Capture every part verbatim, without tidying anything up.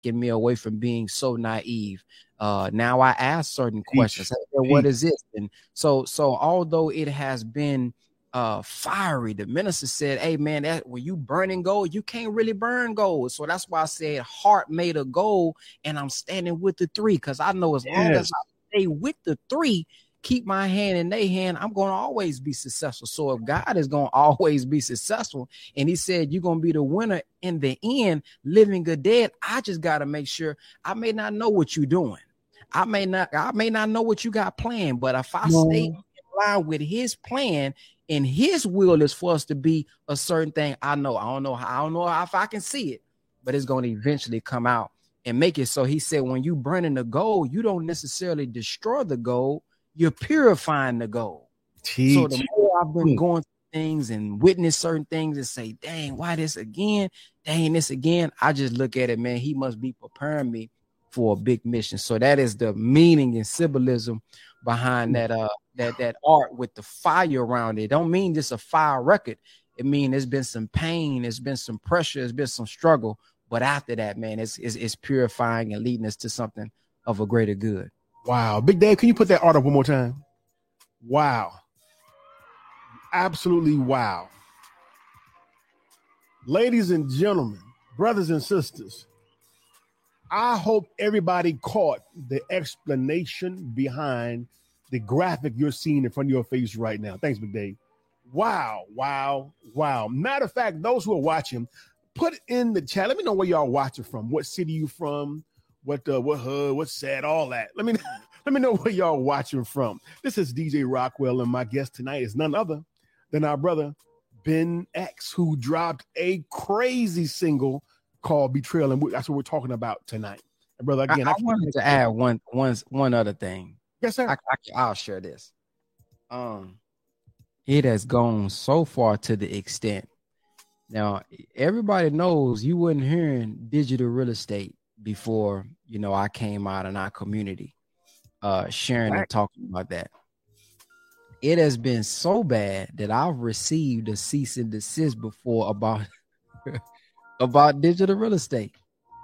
taken me away from being so naive. Uh, now I ask certain questions. Hey, what is this? And so, so although it has been uh, fiery, the minister said, hey, man, that, when you burning gold, you can't really burn gold. So that's why I said heart made of gold, and I'm standing with the three, because I know as yes. long as I stay with the three, keep my hand in their hand, I'm going to always be successful. So if God is going to always be successful, and he said you're going to be the winner in the end, living or dead, I just got to make sure. I may not know what you're doing. I may not, I may not know what you got planned, but if I no. stay in line with his plan and his will is for us to be a certain thing, I know, I don't know how, I don't know if I can see it, but it's going to eventually come out and make it. So he said, when you burning the gold, you don't necessarily destroy the gold. You're purifying the gold. Teach. So the more I've been going through things and witness certain things and say, dang, why this again? Dang, this again. I just look at it, man, he must be preparing me for a big mission. So that is the meaning and symbolism behind that uh that that art with the fire around it. It don't mean just a fire record. It mean there's been some pain, there's been some pressure, there's been some struggle. But after that, man, it's it's, it's purifying and leading us to something of a greater good. Wow. Big Dave, can you put that art up one more time? Wow. Absolutely wow. Ladies and gentlemen, brothers and sisters, I hope everybody caught the explanation behind the graphic you're seeing in front of your face right now. Thanks, Big Dave. Wow, wow, wow. Matter of fact, those who are watching, put in the chat. Let me know where y'all watching from. What city you from? What uh, what hood, what's sad, all that. Let me let me know where y'all watching from. This is D J Rockwell, and my guest tonight is none other than our brother Ben X, who dropped a crazy single called Betrayal, and that's what we're talking about tonight. And brother, again, I, I, I wanted to add one one one other thing. Yes, sir. I, I, I'll share this. Um, it has gone so far to the extent. Now, everybody knows you weren't hearing digital real estate before, you know, I came out in our community, uh, sharing right. and talking about that. It has been so bad that I've received a cease and desist before about, about digital real estate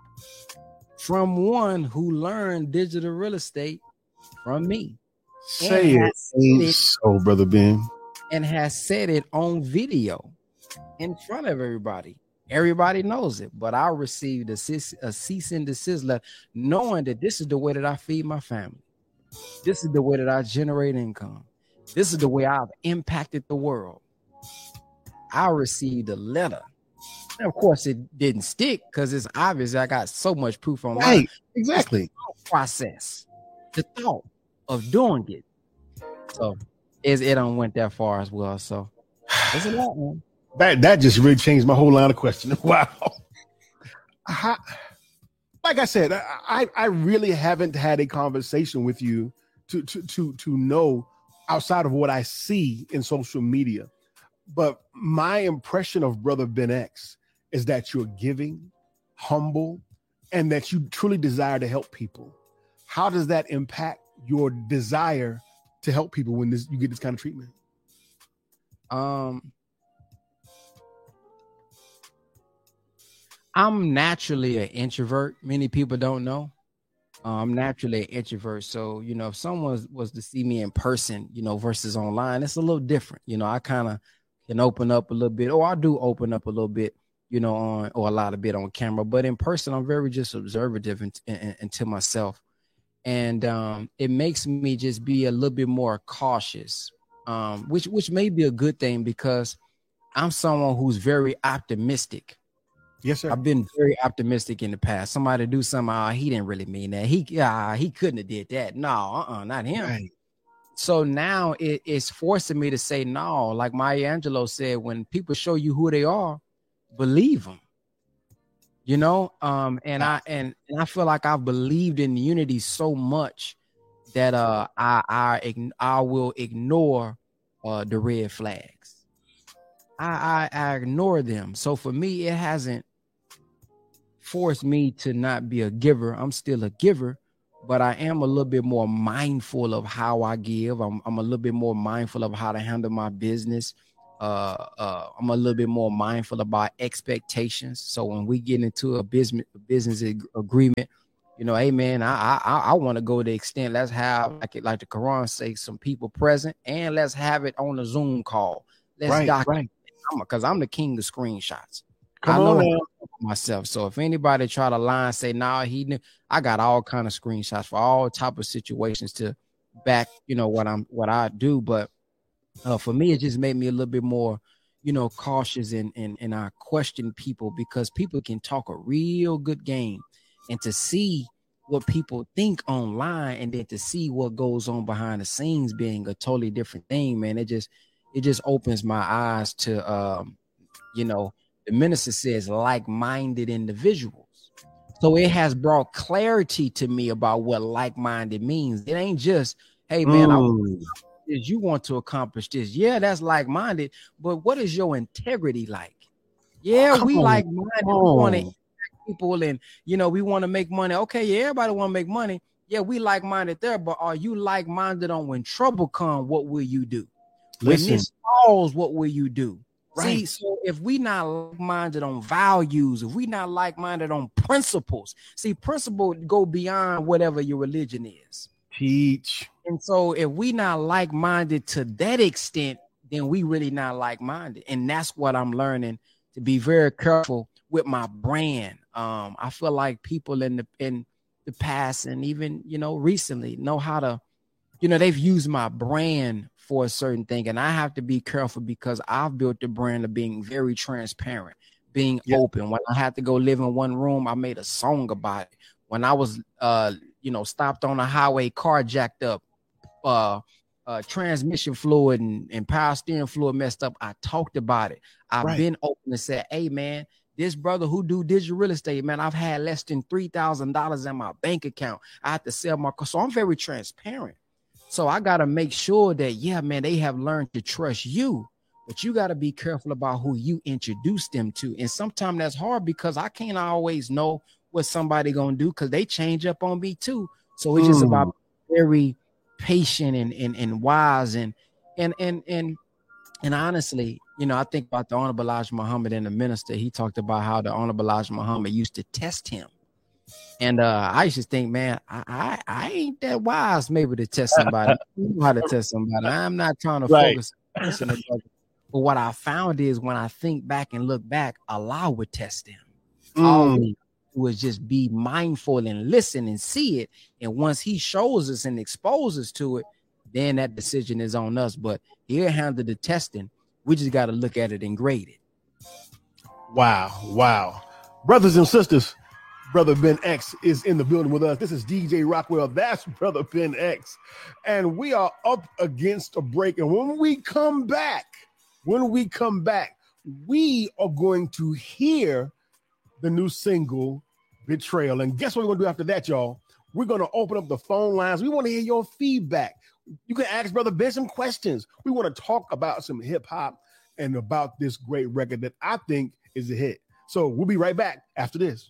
from one who learned digital real estate from me. Say it, it so, brother Ben. And has said it on video in front of everybody. Everybody knows it, but I received a cease, a cease and desist letter, knowing that this is the way that I feed my family. This is the way that I generate income. This is the way I've impacted the world. I received a letter. And of course, it didn't stick because it's obvious I got so much proof online. Right, exactly. The process, the thought of doing it. So it, it don't went that far as well. So it's a lot, man. That that just really changed my whole line of questioning. Wow. I, like I said, I, I really haven't had a conversation with you to, to, to, to know outside of what I see in social media. But my impression of Brother Ben X is that you're giving, humble, and that you truly desire to help people. How does that impact your desire to help people when this you get this kind of treatment? Um, I'm naturally an introvert. Many people don't know. Uh, I'm naturally an introvert. So, you know, if someone was to see me in person, you know, versus online, it's a little different. You know, I kind of can open up a little bit, or I do open up a little bit, you know, on or a lot of bit on camera. But in person, I'm very just observative and, and, and to myself. And um, it makes me just be a little bit more cautious, um, which which may be a good thing because I'm someone who's very optimistic. Yes, sir. I've been very optimistic in the past. Somebody do something, oh, he didn't really mean that. He uh, he couldn't have did that. No, uh-uh, not him. Right. So now it, it's forcing me to say no. Like Maya Angelou said, when people show you who they are, believe them. You know, um, and I and, and I feel like I've believed in unity so much that uh, I I I will ignore uh, the red flags. I, I I ignore them. So for me, it hasn't forced me to not be a giver. I'm still a giver, but I am a little bit more mindful of how I give. I'm I'm a little bit more mindful of how to handle my business. uh, uh, I'm a little bit more mindful about expectations. So when we get into a business business ag- agreement, you know, hey man, I I I want to go to the extent. Let's have like it, like the Quran says, some people present, and let's have it on a Zoom call. Let's Right, document right. because I'm the king of screenshots. Come I know on now. myself. So if anybody try to lie and say, nah, he knew, I got all kind of screenshots for all type of situations to back, you know, what I'm what I do. But uh, for me, it just made me a little bit more, you know, cautious and and and I question people because people can talk a real good game, and to see what people think online and then to see what goes on behind the scenes being a totally different thing, man. It just it just opens my eyes to um, you know, the minister says like-minded individuals. So it has brought clarity to me about what like-minded means. It ain't just, hey man, I Mm. is you want to accomplish this. Yeah, that's like-minded, but what is your integrity like? Yeah, Come we on. like-minded. Come We want to on. impact people and you know, we want to make money. Okay, yeah, everybody want to make money. Yeah, we like-minded there, but are you like-minded on when trouble comes, what will you do? When Listen. this falls, what will you do? See, Right. so if we not like-minded on values, if we not like-minded on principles, see, principles go beyond whatever your religion is. Teach. And so if we not like-minded to that extent, then we really not like-minded. And that's what I'm learning, to be very careful with my brand. Um, I feel like people in the in the past and even, you know, recently know how to, you know, they've used my brand for a certain thing. And I have to be careful because I've built the brand of being very transparent, being Yep. open. When I had to go live in one room, I made a song about it. When I was, uh, you know, stopped on a highway, car jacked up, uh, uh, transmission fluid and, and power steering fluid messed up, I talked about it. I've Right. been open and said, hey, man, this brother who do digital real estate, man, I've had less than three thousand dollars in my bank account. I have to sell my car. So I'm very transparent. So I got to make sure that, yeah, man, they have learned to trust you, but you got to be careful about who you introduce them to. And sometimes that's hard because I can't always know what somebody going to do because they change up on me too. So it's just Mm. about very patient and, and, and wise. And, and, and, and, and honestly, you know, I think about the Honorable Elijah Muhammad and the minister. He talked about how the Honorable Elijah Muhammad used to test him. And uh, I used to think, man, I, I I ain't that wise maybe to test somebody. I know how to test somebody. I'm not trying to Right. focus on testing the brother. But what I found is when I think back and look back, Allah would test him. All Mm. we do is just be mindful and listen and see it. And once he shows us and exposes to it, then that decision is on us. But he'll handle the testing. We just got to look at it and grade it. Wow. Wow. Brothers and sisters, Brother Ben X is in the building with us. This is D J Rockwell. That's Brother Ben X. And we are up against a break. And when we come back, when we come back, we are going to hear the new single, Betrayal. And guess what we're going to do after that, y'all? We're going to open up the phone lines. We want to hear your feedback. You can ask Brother Ben some questions. We want to talk about some hip hop and about this great record that I think is a hit. So we'll be right back after this.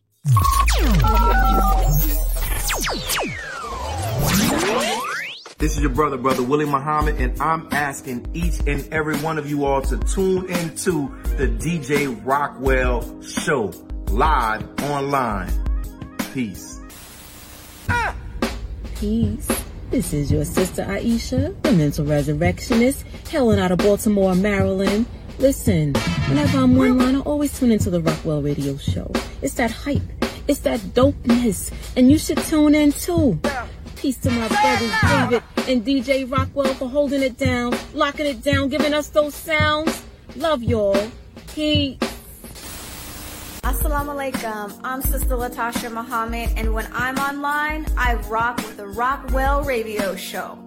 This is your brother, Brother Willie Muhammad, and I'm asking each and every one of you all to tune into the D J Rockwell Show, live online. Peace. Ah! Peace. This is your sister Aisha, the mental resurrectionist, hailing out of Baltimore, Maryland. Listen, whenever I'm online, I always tune into the Rockwell Radio Show. It's that hype. It's that dopeness. And you should tune in too. Peace to my brothers David and D J Rockwell for holding it down, locking it down, giving us those sounds. Love y'all. Peace. Assalamu alaikum. I'm Sister Latasha Muhammad, and when I'm online, I rock with the Rockwell Radio Show.